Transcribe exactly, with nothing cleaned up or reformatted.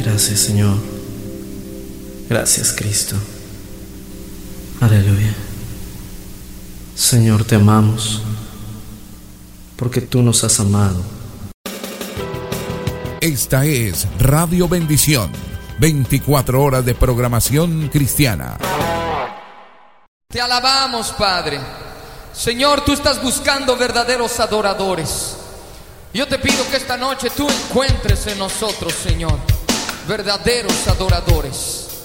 Gracias, Señor. Gracias, Cristo. Aleluya. Señor, te amamos porque tú nos has amado. Esta es Radio Bendición, veinticuatro horas de programación cristiana. Te alabamos, Padre. Señor, tú estás buscando verdaderos adoradores. Yo te pido que esta noche tú encuentres en nosotros, Señor, verdaderos adoradores.